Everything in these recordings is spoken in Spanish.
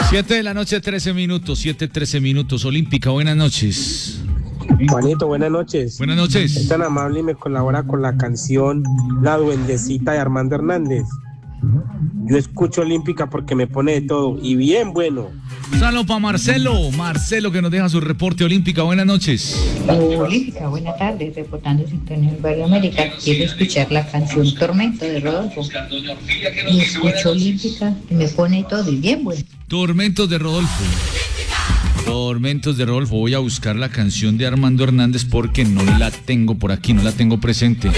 7 de la noche, 13 minutos, 7:13 minutos. Olímpica, buenas noches. Juanito, buenas noches. Buenas noches. Es tan amable y me colabora con la canción La Duendecita de Armando Hernández. Yo escucho Olímpica porque me pone de todo y bien bueno. Saludos para Marcelo. Marcelo que nos deja su reporte. Olímpica, buenas noches. Olímpica, buenas tardes, reportando sintonía en Barrio América. Quiero escuchar la canción Tormento de Rodolfo. Y escucho Olímpica y me pone todo y bien bueno. Tormentos de Rodolfo. Tormentos de Rodolfo. Voy a buscar la canción de Armando Hernández porque no la tengo por aquí, no la tengo presente.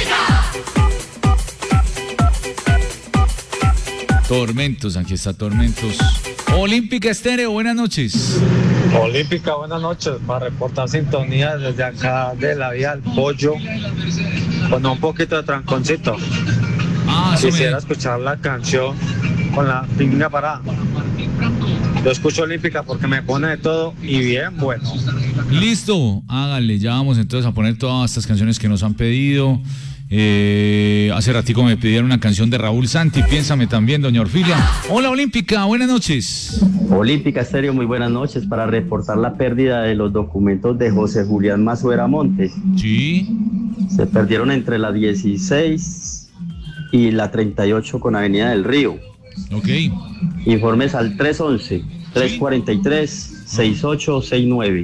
Tormentos, aquí está Tormentos. Olímpica Estéreo, buenas noches. Olímpica, buenas noches. Para reportar sintonía desde acá de la vía al Pollo, con un poquito de tranconcito. Quisiera escuchar la canción con la pinga parada. Yo escucho Olímpica porque me pone de todo y bien bueno. Listo, hágale, ya vamos entonces a poner todas estas canciones que nos han pedido. Hace ratico me pidieron una canción de Raúl Santi, piénsame también, doña Orfilia. Hola Olímpica, buenas noches. Olímpica Estéreo, muy buenas noches, para reportar la pérdida de los documentos de José Julián Mazuera Montes. Sí. Se perdieron entre la 16 y la 38 con Avenida del Río. Ok. Informes al 311-343-6869.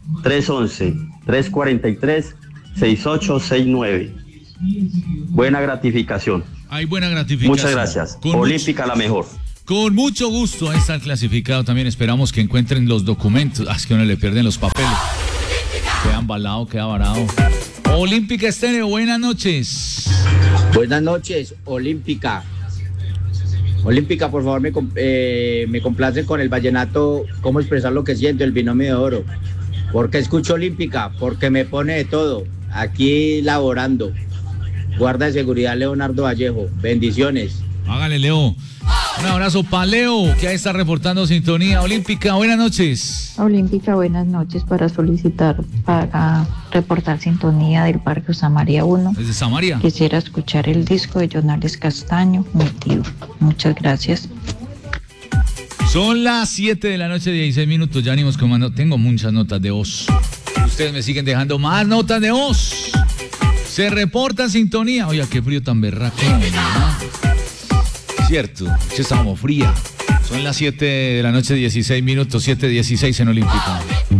311-343-6869. Buena gratificación. Hay buena gratificación. Muchas gracias. Olímpica la mejor. Con mucho gusto, ahí está el clasificado. También esperamos que encuentren los documentos. Es que uno le pierden los papeles. Queda embalado, queda varado. Olímpica Estéreo, buenas noches. Buenas noches, Olímpica. Olímpica, por favor, me complace con el vallenato, cómo expresar lo que siento, el binomio de oro. ¿Por qué escucho Olímpica? Porque me pone de todo, aquí laborando. Guarda de seguridad Leonardo Vallejo, bendiciones. Hágale, Leo. Un abrazo para Leo, que ahí está reportando sintonía. Olímpica, buenas noches. Olímpica, buenas noches, para reportar sintonía del barrio Samaria 1. ¿Desde Samaria? Quisiera escuchar el disco de Jonales Castaño, Mi Tío. Muchas gracias. Son las 7 de la noche, 16 minutos. Ya venimos comando. Tengo muchas notas de voz. Ustedes me siguen dejando más notas de voz. Se reporta sintonía. Oye, qué frío tan berraco, ¿no? Cierto, se está como fría. Son las 7 de la noche, 16 minutos, 7:16 en Olímpica.